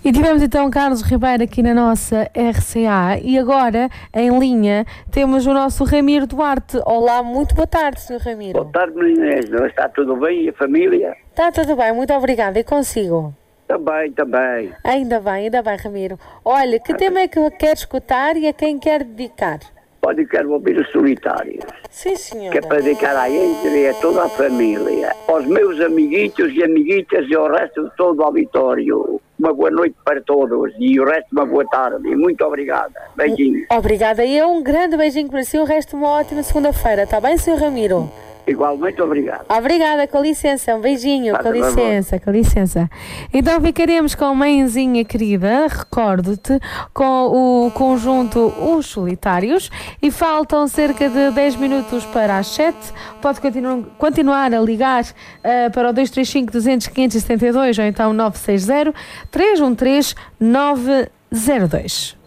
E tivemos então Carlos Ribeiro aqui na nossa RCA e agora em linha temos o nosso Ramiro Duarte. Olá, muito boa tarde, Sr. Ramiro. Boa tarde, meninas. Está tudo bem e a família? Está tudo bem, muito obrigada. E consigo? Também. Ainda bem, Ramiro. Olha, que tema é que quer escutar e a quem quer dedicar? Pode quero ouvir os solitários. Sim, senhora. Que é para dedicar à gente e a toda a família. Aos meus amiguitos e amiguitas e ao resto de todo o auditório. Uma boa noite para todos e o resto uma boa tarde. E muito obrigada. Beijinhos. Obrigada. E um grande beijinho para si. O resto uma ótima segunda-feira. Está bem, Sr. Ramiro? Igualmente, obrigado. Obrigada, com licença, um beijinho, Faz com licença. Então ficaremos com Mãezinha Querida, recordo-te, com o conjunto Os Solitários, e faltam cerca de 10 minutos para as 7. Pode continuar a ligar para o 235 200 572 ou então 960 313 902.